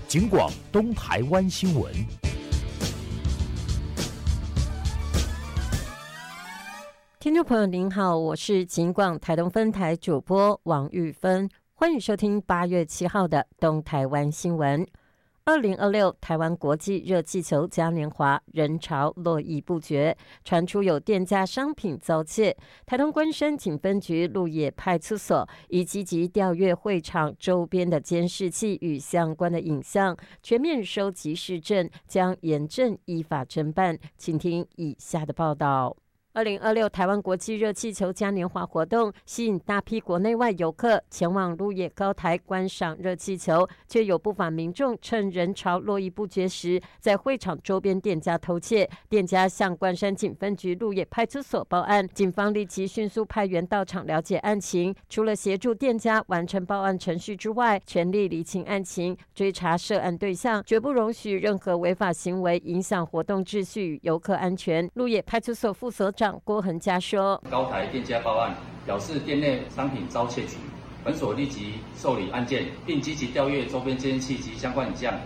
警广东台湾新闻。 听众朋友您好，我是警广台东分台主播王玉芬，欢迎收听8月7号的东台湾新闻。2026台湾国际热气球嘉年华人潮络绎不绝，传出有店家商品遭窃。台东关山警分局鹿野派出所已积极调阅会场周边的监视器与相关的影像，全面收集事证，将严正依法侦办。请听以下的报道。2026台湾国际热气球嘉年华活动吸引大批国内外游客前往鹿野高台观赏热气球，却有不法民众趁人潮络绎不绝时，在会场周边店家偷窃。店家向关山警分局鹿野派出所报案，警方立即迅速派员到场了解案情。除了协助店家完成报案程序之外，全力厘清案情，追查涉案对象，绝不容许任何违法行为影响活动秩序与游客安全。鹿野派出所副所长郭恒嘉说： 高台店家报案，表示店内商品遭窃取，本所立即受理案件，并积极调阅周边监视器及相关影像，